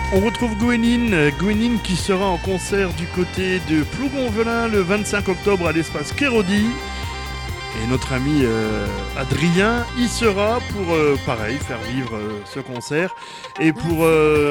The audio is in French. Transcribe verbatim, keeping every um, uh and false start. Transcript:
On retrouve Gwenine, Gwenine qui sera en concert du côté de Plougonvelin le vingt-cinq octobre à l'espace Kérodi. Et notre ami euh, Adrien y sera pour, euh, pareil, faire vivre euh, ce concert. Et pour... Euh,